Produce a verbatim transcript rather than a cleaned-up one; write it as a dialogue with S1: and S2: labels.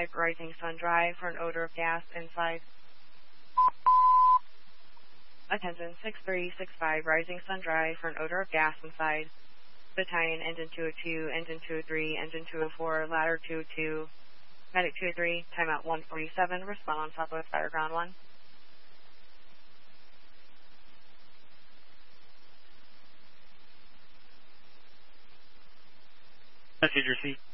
S1: five, Rising Sun Drive for an odor of gas inside. Attention six three six five, Rising Sun Drive for an odor of gas inside. Battalion Engine two oh two, Engine two oh three, Engine two oh four, Ladder two oh two, Medic two oh three, Timeout one forty-seven, respond on Southwest Fire Ground one.
S2: Message received.